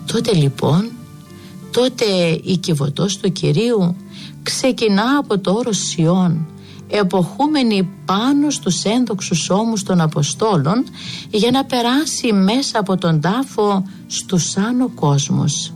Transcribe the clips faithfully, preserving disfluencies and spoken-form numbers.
Τότε λοιπόν, τότε η Κιβωτός του Κυρίου ξεκινά από το όρος Σιών, εποχούμενη πάνω στους ένδοξους ώμους των Αποστόλων, για να περάσει μέσα από τον τάφο στους άνω κόσμους.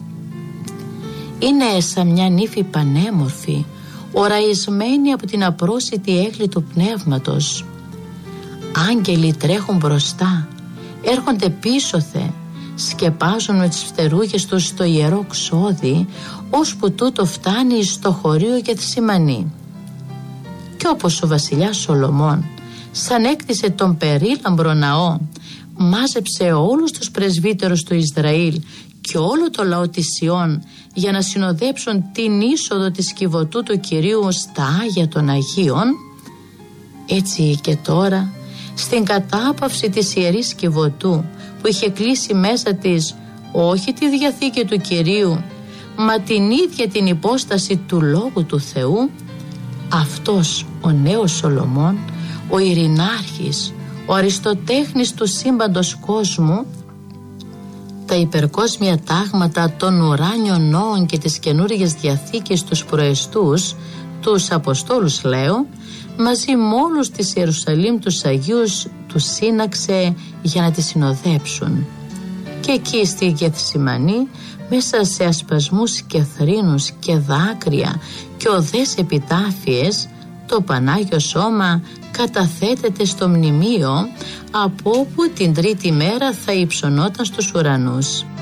Είναι σαν μια νύφη πανέμορφη, οραϊσμένη από την απρόσιτη έγκλη του πνεύματος. Άγγελοι τρέχουν μπροστά, έρχονται πίσωθε, σκεπάζουν με τις φτερούγες τους στο ιερό ξώδι, ώσπου τούτο φτάνει στο χωρίο Γεθσιμανή. Και όπως ο βασιλιάς Σολομών, σαν έκτισε τον περίλαμπρο ναό, μάζεψε όλους τους πρεσβύτερους του Ισραήλ και όλο το λαό της Σιών για να συνοδέψουν την είσοδο της Κιβωτού του Κυρίου στα Άγια των Αγίων, έτσι και τώρα στην κατάπαυση της Ιερής Κιβωτού, που είχε κλείσει μέσα της όχι τη Διαθήκη του Κυρίου, μα την ίδια την υπόσταση του Λόγου του Θεού, αυτός ο νέος Σολομών, ο ειρηνάρχης, ο αριστοτέχνης του σύμπαντος κόσμου, τα υπερκόσμια τάγματα των ουράνιων νόων και της καινούργιας Διαθήκης τους προεστούς, τους Αποστόλους λέω, μαζί με όλους της Ιερουσαλήμ τους Αγίους τους σύναξε για να τη συνοδέψουν. Και εκεί στη Γεθσιμανή, μέσα σε ασπασμούς και θρήνους και δάκρυα και οδές επιτάφιες, το Πανάγιο Σώμα καταθέτεται στο μνημείο, από όπου την τρίτη μέρα θα υψωνόταν στους ουρανούς.